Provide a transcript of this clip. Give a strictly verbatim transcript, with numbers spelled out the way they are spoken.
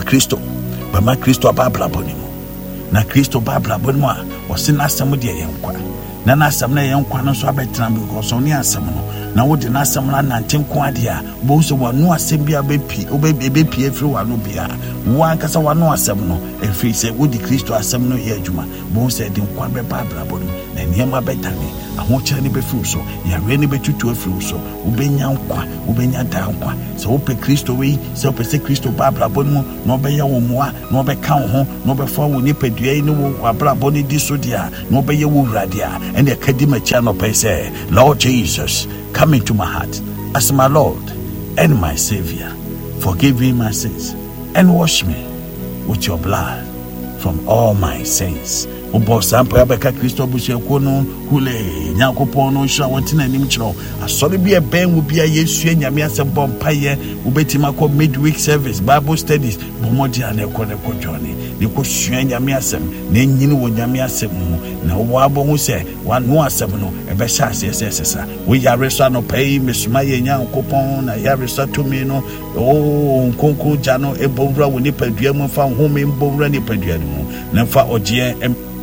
Christo bama Christo ababla bonimu na Christo babla bonimu a wose na asem de yenkwa na na asem na yenkwa no so abetena because oni asem no na wo de na asem na nante nko ade a bo so wanu asem bia bepi obebepi afiri wanu bia wo ankasa wanu asem no efiri se wo di Christo asem no ye adwuma bo se de nkwa be babla bonimu na niema betane ahokyere ne befiru so yare ne betutu afiru so ubenya nkwa ubenya da nkwa so wo pe Christo we so pe se Christo babla bonimu no obeye wo moa no obeka wo ho no obefa wo nipadua yi ne wo abla boni di so dia no obeye wo wrade a and the kadima channel pe say Lord Jesus, come into my heart as my Lord and my Savior. Forgive me my sins and wash me with your blood from all my sins. Obo sampa abeka Kristo busiako no hule nyankopon no hira wotina nim kiro asori bia ben wo bia Yesu anyame asebom paye ubetima ko midweek service Bible studies bomodi aneko ne ko joni ne ko sua anyame asem na nyini wo nyame asem mu na wo abo hu se wanu asem no ebe sha asesesa wo yare so no pay mesuma ye nyankopon na yare so to me no o nkonko jano ebowura wo nipadua mu fa home mbowura nipadua mu na fa oje